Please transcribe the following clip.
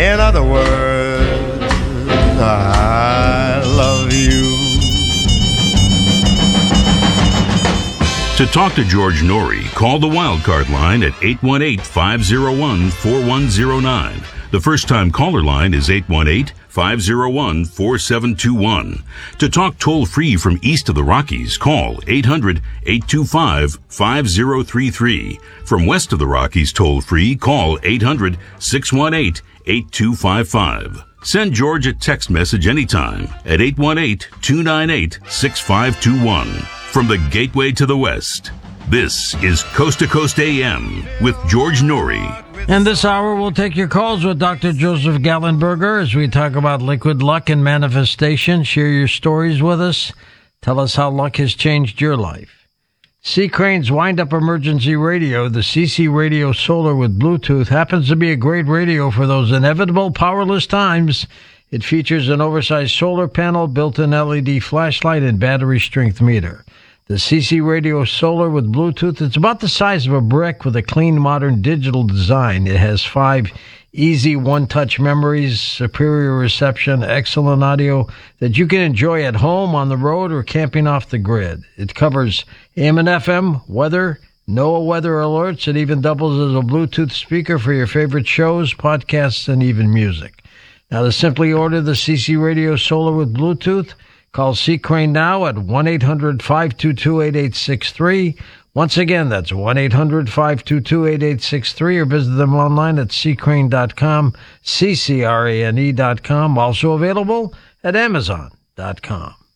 In other words, I love you. To talk to George Norrie, call the Wildcard line at 818-501-4109. The first-time caller line is 818-501-4721. To talk toll-free from east of the Rockies, call 800-825-5033. From west of the Rockies toll-free, call 800-618-8255. Send George a text message anytime at 818-298-6521. From the Gateway to the West, this is Coast to Coast AM with George Norrie. And this hour, we'll take your calls with Dr. Joseph Gallenberger as we talk about liquid luck and manifestation. Share your stories with us. Tell us how luck has changed your life. C. Crane's Wind-Up Emergency Radio, the CC Radio Solar with Bluetooth, happens to be a great radio for those inevitable powerless times. It features an oversized solar panel, built-in LED flashlight, and battery strength meter. The CC Radio Solar with Bluetooth, it's about the size of a brick with a clean, modern digital design. It has 5 easy one-touch memories, superior reception, excellent audio that you can enjoy at home, on the road, or camping off the grid. It covers AM and FM, weather, NOAA weather alerts. It even doubles as a Bluetooth speaker for your favorite shows, podcasts, and even music. Now, to simply order the CC Radio Solar with Bluetooth, call C. Crane now at 1-800-522-8863. Once again, that's 1-800-522-8863, or visit them online at ccrane.com, ccrane.com. Also available at amazon.com.